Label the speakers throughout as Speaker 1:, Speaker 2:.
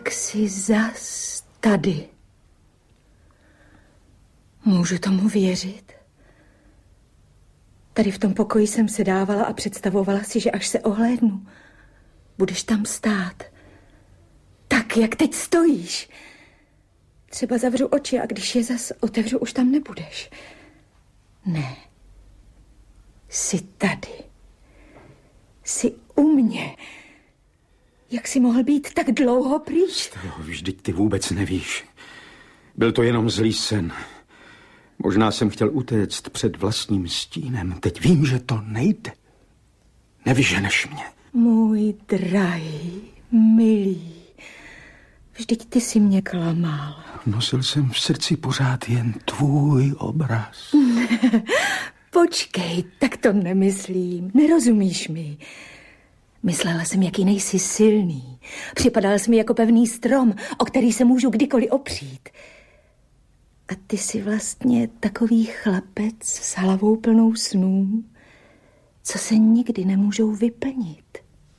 Speaker 1: Tak jsi zas tady. Můžu tomu věřit? Tady v tom pokoji jsem se dávala a představovala si, že až se ohlédnu, budeš tam stát. Tak, jak teď stojíš. Třeba zavřu oči a když je zas otevřu, už tam nebudeš. Ne. Jsi tady. Jsi u mě. Jak jsi mohl být tak dlouho pryč?
Speaker 2: Vždyť ty vůbec nevíš. Byl to jenom zlý sen. Možná jsem chtěl utéct před vlastním stínem. Teď vím, že to nejde. Nevyženeš mě.
Speaker 1: Můj drahý, milý. Vždyť ty jsi mě klamal.
Speaker 2: Nosil jsem v srdci pořád jen tvůj obraz.
Speaker 1: Počkej, tak to nemyslím. Nerozumíš mi. Myslela jsem, jaký nejsi silný. Připadal jsi mi jako pevný strom, o který se můžu kdykoliv opřít. A ty jsi vlastně takový chlapec s hlavou plnou snů, co se nikdy nemůžou vyplnit.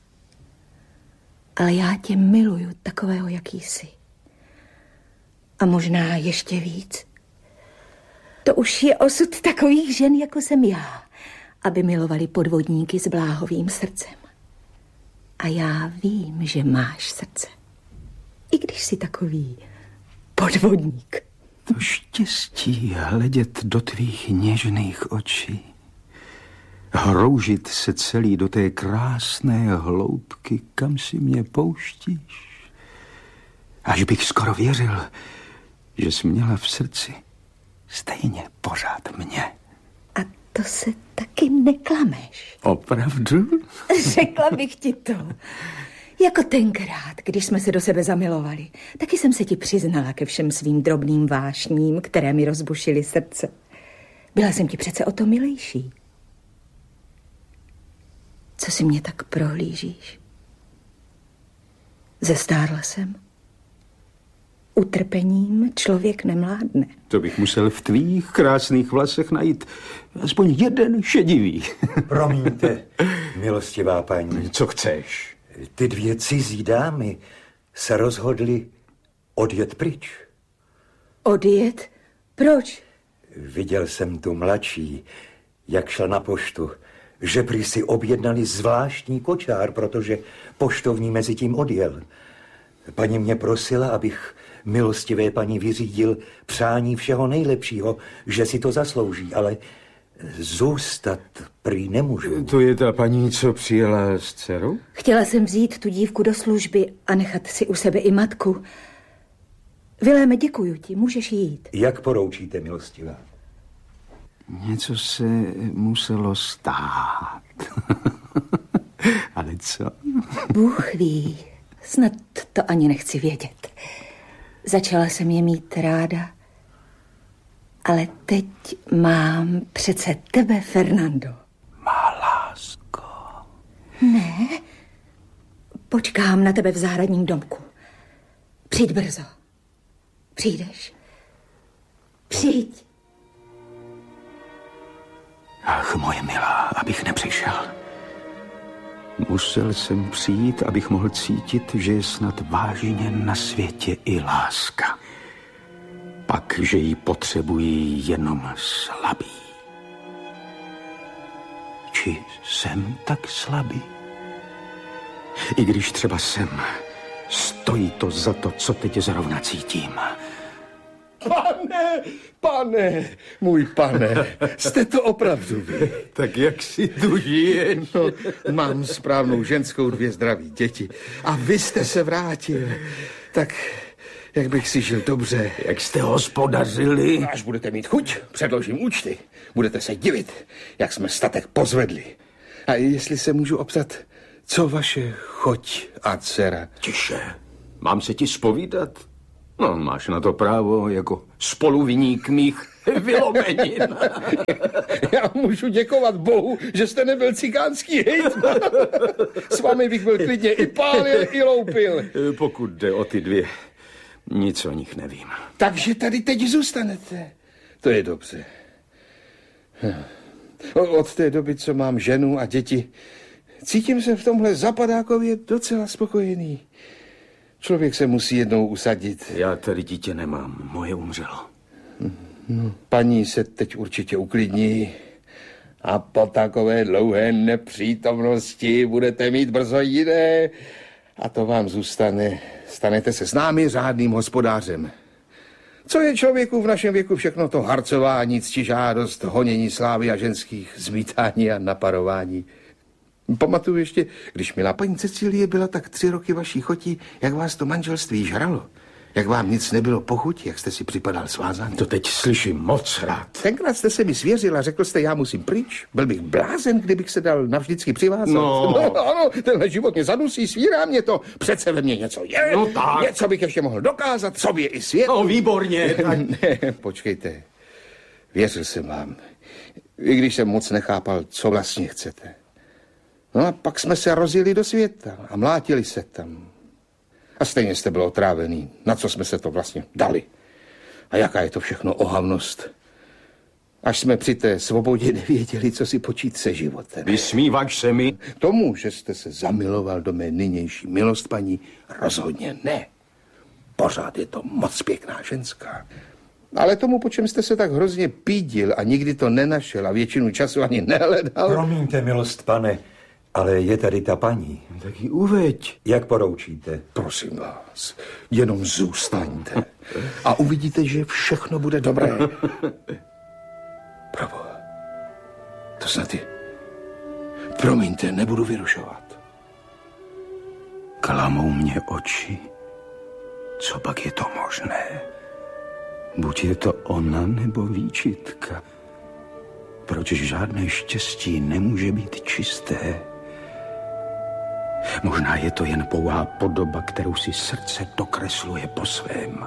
Speaker 1: Ale já tě miluju takového, jaký jsi. A možná ještě víc. To už je osud takových žen, jako jsem já, aby milovali podvodníky s bláhovým srdcem. A já vím, že máš srdce. I když jsi takový podvodník.
Speaker 2: To štěstí hledět do tvých něžných očí. Hroužit se celý do té krásné hloubky, kam si mě pouštíš. Až bych skoro věřil, že jsi měla v srdci stejně pořád mě.
Speaker 1: A to se taky neklameš.
Speaker 2: Opravdu?
Speaker 1: Řekla bych ti to. Jako tenkrát, když jsme se do sebe zamilovali, taky jsem se ti přiznala ke všem svým drobným vášním, které mi rozbušily srdce. Byla jsem ti přece o to milejší. Co si mě tak prohlížíš? Zestárla jsem. Utrpením člověk nemládne.
Speaker 2: To bych musel v tvých krásných vlasech najít aspoň jeden šedivý.
Speaker 3: Promiňte, milostivá paní.
Speaker 2: Co chceš?
Speaker 3: Ty dvě cizí dámy se rozhodly odjet pryč.
Speaker 1: Odjet? Proč?
Speaker 3: Viděl jsem tu mladší, jak šla na poštu, že prý si objednali zvláštní kočár, protože poštovní mezi tím odjel. Paní mě prosila, abych milostivé paní vyřídil přání všeho nejlepšího, že si to zaslouží, ale zůstat prý nemůžu.
Speaker 2: To je ta paní, co přijela s dcerou?
Speaker 1: Chtěla jsem vzít tu dívku do služby a nechat si u sebe i matku. Viléme, děkuju ti, můžeš jít.
Speaker 3: Jak poroučíte, milostivá?
Speaker 2: Něco se muselo stát. Ale co?
Speaker 1: Bůh ví, snad to ani nechci vědět. Začala jsem je mít ráda, ale teď mám přece tebe, Fernando.
Speaker 2: Má lásko.
Speaker 1: Ne, počkám na tebe v zahradním domku. Přijď brzo. Přijdeš? Přijď.
Speaker 2: Ach, moje milá, abych nepřišel. Musel jsem přijít, abych mohl cítit, že je snad vážně na světě i láska. Pak, že ji potřebují jenom slabí. Či jsem tak slabý? I když třeba jsem, stojí to za to, co teď zrovna cítím.
Speaker 4: Pane, můj pane, jste to opravdu vy.
Speaker 2: Tak jak si tu žiješ?
Speaker 4: No, mám správnou ženskou, 2 zdraví děti a vy jste se vrátil. Tak jak bych si žil dobře.
Speaker 2: Jak jste hospodařili?
Speaker 4: Až budete mít chuť, předložím účty. Budete se divit, jak jsme statek pozvedli. A jestli se můžu optat, co vaše choť a dcera?
Speaker 2: Tiše, mám se ti zpovídat? No, máš na to právo jako spoluviník mých vylomenin.
Speaker 4: Já můžu děkovat Bohu, že jste nebyl cikánský hejtman. S vámi bych byl klidně i pálil, i loupil.
Speaker 2: Pokud jde o ty 2, nic o nich nevím.
Speaker 4: Takže tady teď zůstanete. To je dobře. Od té doby, co mám ženu a děti, cítím se v tomhle zapadákově docela spokojený. Člověk se musí jednou usadit.
Speaker 2: Já tady dítě nemám, moje umřelo.
Speaker 4: Paní se teď určitě uklidní a po takové dlouhé nepřítomnosti budete mít brzo jiné a to vám zůstane. Stanete se s námi řádným hospodářem. Co je člověku v našem věku všechno to harcování, ctižádost, honění slávy a ženských, zmítání a naparování. Pamatuju ještě, když milá paní Cecílie byla tak 3 roky vaší chotí, jak vás to manželství žralo. Jak vám nic nebylo po chuti, jak jste si připadal svázaný.
Speaker 2: To teď slyším moc rád.
Speaker 4: Tenkrát jste se mi svěřil a řekl jste, já musím pryč. Byl bych blázen, kdybych se dal navždycky přivázat.
Speaker 2: No.
Speaker 4: Ano, tenhle život mě zadusí, svírá mě to. Přece ve mně něco je.
Speaker 2: No tak.
Speaker 4: Něco bych ještě mohl dokázat, sobě i svět.
Speaker 2: No, výborně.
Speaker 4: Ne, počkejte. Věřil jsem vám. I když jsem moc nechápal, co vlastně chcete. No a pak jsme se rozjeli do světa a mlátili se tam. A stejně jste byl otrávený. Na co jsme se to vlastně dali? A jaká je to všechno ohavnost? Až jsme při té svobodě nevěděli, co si počít se životem.
Speaker 2: Vysmíváš se mi?
Speaker 4: Tomu, že jste se zamiloval do mé nynější milost, paní, rozhodně ne. Pořád je to moc pěkná ženská. Ale tomu, po čem jste se tak hrozně pídil a nikdy to nenašel a většinu času ani nehledal...
Speaker 3: Promiňte, milost pane, ale je tady ta paní.
Speaker 2: Tak ji uveď.
Speaker 3: Jak poroučíte?
Speaker 4: Prosím vás, jenom zůstaňte a uvidíte, že všechno bude dobré. Proboha, to snad je... Promiňte, nebudu vyrušovat.
Speaker 2: Klamou mě oči. Co pak je to možné? Buď je to ona, nebo výčitka. Proč žádné štěstí nemůže být čisté? Možná je to jen pouhá podoba, kterou si srdce dokresluje po svém.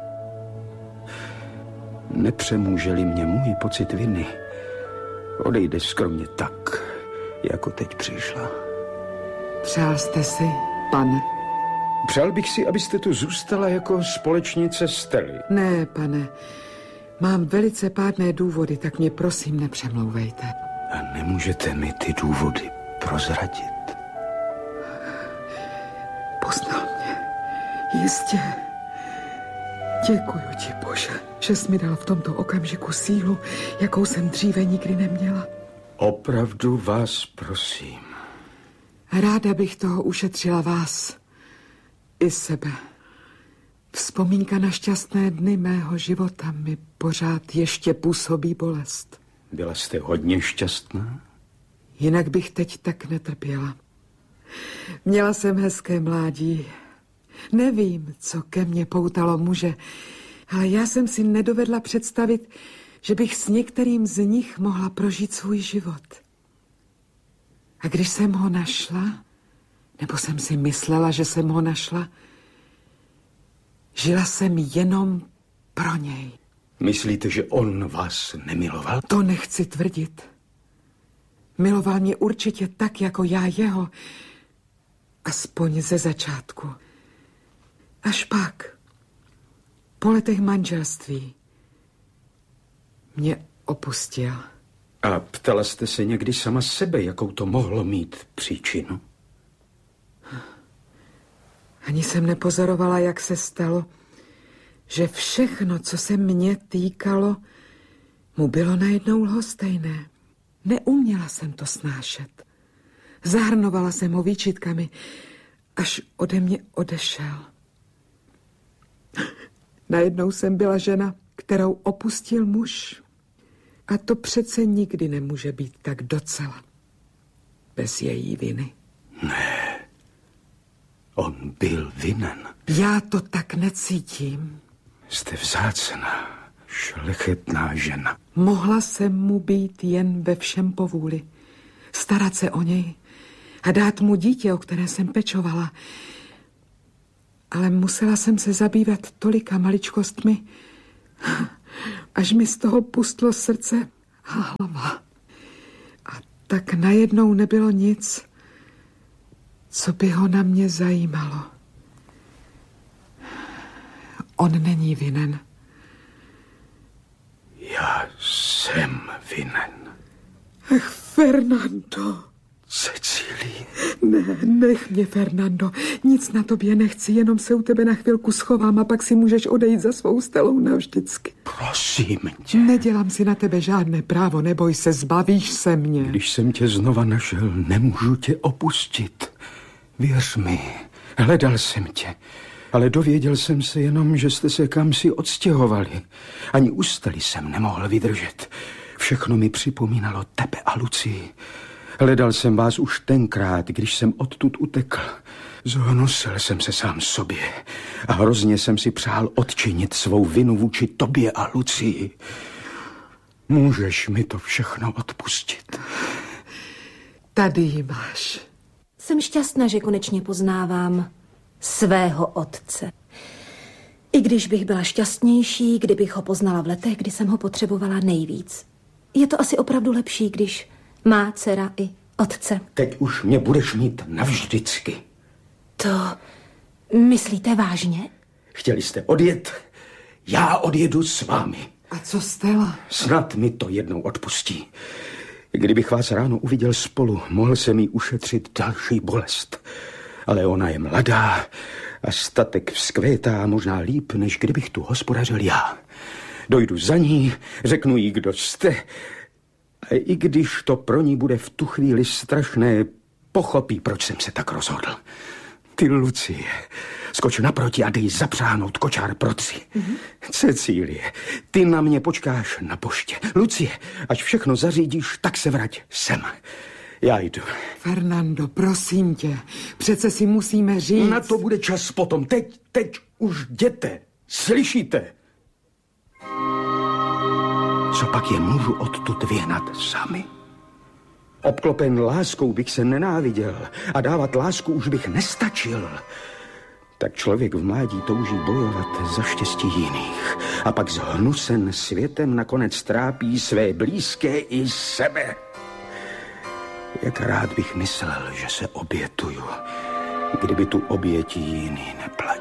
Speaker 2: Nepřemůže-li mě můj pocit viny, odejde skromně tak, jako teď přišla.
Speaker 5: Přál jste si, pane?
Speaker 2: Přál bych si, abyste tu zůstala jako společnice Stely.
Speaker 5: Ne, pane. Mám velice pádné důvody, tak mě prosím nepřemlouvejte.
Speaker 2: A nemůžete mi ty důvody prozradit?
Speaker 5: Poznal mě. Jistě. Děkuji ti, Bože, že jsi mi dal v tomto okamžiku sílu, jakou jsem dříve nikdy neměla.
Speaker 2: Opravdu vás prosím.
Speaker 5: Ráda bych toho ušetřila vás i sebe. Vzpomínka na šťastné dny mého života mi pořád ještě působí bolest.
Speaker 2: Byla jste hodně šťastná?
Speaker 5: Jinak bych teď tak netrpěla. Měla jsem hezké mládí. Nevím, co ke mně poutalo muže, ale já jsem si nedovedla představit, že bych s některým z nich mohla prožít svůj život. A když jsem ho našla, nebo jsem si myslela, že jsem ho našla, žila jsem jenom pro něj.
Speaker 2: Myslíte, že on vás nemiloval?
Speaker 5: To nechci tvrdit. Miloval mě určitě tak, jako já jeho. Aspoň ze začátku. Až pak, po letech manželství, mě opustil.
Speaker 2: A ptala jste se někdy sama sebe, jakou to mohlo mít příčinu?
Speaker 5: Ani jsem nepozorovala, jak se stalo, že všechno, co se mě týkalo, mu bylo najednou lhostejné. Neuměla jsem to snášet. Zahrnovala jsem ho výčitkami, až ode mě odešel. Najednou jsem byla žena, kterou opustil muž. A to přece nikdy nemůže být tak docela. Bez její viny.
Speaker 2: Ne, on byl vinen.
Speaker 5: Já to tak necítím.
Speaker 2: Jste vzácná, šlechetná žena.
Speaker 5: Mohla jsem mu být jen ve všem po vůli. Starat se o něj a dát mu dítě, o které jsem pečovala. Ale musela jsem se zabývat tolika maličkostmi, až mi z toho pustlo srdce a hlava. A tak najednou nebylo nic, co by ho na mě zajímalo. On není vinen.
Speaker 2: Já jsem vinen.
Speaker 5: Ach, Fernando.
Speaker 2: Cecílie.
Speaker 5: Ne, nech mě, Fernando. Nic na tobě nechci, jenom se u tebe na chvilku schovám a pak si můžeš odejít za svou Stelou navždycky.
Speaker 2: Prosím tě.
Speaker 5: Nedělám si na tebe žádné právo, neboj se, zbavíš se mě.
Speaker 2: Když jsem tě znova našel, nemůžu tě opustit. Věř mi, hledal jsem tě, ale dověděl jsem se jenom, že jste se kamsi odstěhovali. Ani u Stely jsem nemohl vydržet. Všechno mi připomínalo tebe a Lucii. Hledal jsem vás už tenkrát, když jsem odtud utekl. Zhonosil jsem se sám sobě a hrozně jsem si přál odčinit svou vinu vůči tobě a Lucii. Můžeš mi to všechno odpustit?
Speaker 5: Tady ji máš.
Speaker 1: Jsem šťastná, že konečně poznávám svého otce. I když bych byla šťastnější, kdybych ho poznala v letech, kdy jsem ho potřebovala nejvíc. Je to asi opravdu lepší, když má dcera i otce.
Speaker 2: Teď už mě budeš mít navždycky.
Speaker 1: To myslíte vážně?
Speaker 2: Chtěli jste odjet? Já odjedu s vámi.
Speaker 5: A co Stella?
Speaker 2: Snad mi to jednou odpustí. Kdybych vás ráno uviděl spolu, mohl jsem jí ušetřit další bolest. Ale ona je mladá a statek vzkvétá možná líp, než kdybych tu hospodařil já. Dojdu za ní, řeknu jí, kdo jste. A i když to pro ní bude v tu chvíli strašné, pochopí, proč jsem se tak rozhodl. Ty, Lucie, skoč naproti a dej zapřáhnout kočár pro 3. Cecílie, ty na mě počkáš na poště. Lucie, až všechno zařídíš, tak se vrať sem. Já jdu.
Speaker 5: Fernando, prosím tě, přece si musíme říct.
Speaker 2: Na to bude čas potom. Teď už jděte. Slyšíte? Co pak je můžu odtud vyhnat sami? Obklopen láskou bych se nenáviděl a dávat lásku už bych nestačil. Tak člověk v mládí touží bojovat za štěstí jiných a pak zhnusen světem nakonec trápí své blízké i sebe. Jak rád bych myslel, že se obětuju, kdyby tu oběti jiný neplatil.